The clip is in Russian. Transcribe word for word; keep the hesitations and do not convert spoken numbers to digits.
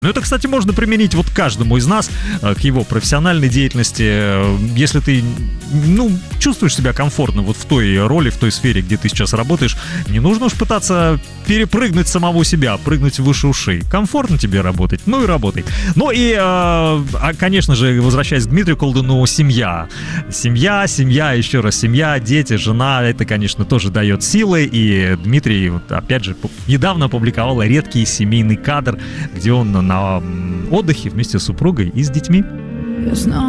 Ну, это, кстати, можно применить вот каждому из нас к его профессиональной деятельности. Если ты, ну, чувствуешь себя комфортно вот в той роли, в той сфере, где ты сейчас работаешь, не нужно уж пытаться перепрыгнуть самого себя, прыгнуть выше ушей. Комфортно тебе работать, ну и работай. Ну и, э, конечно же, возвращаясь к Дмитрию Колдуну, семья. Семья, семья, еще раз семья, дети, жена, это, конечно, тоже дает силы. И Дмитрий, вот, опять же, недавно опубликовал редкий семейный кадр, где он на отдыхе вместе с супругой и с детьми.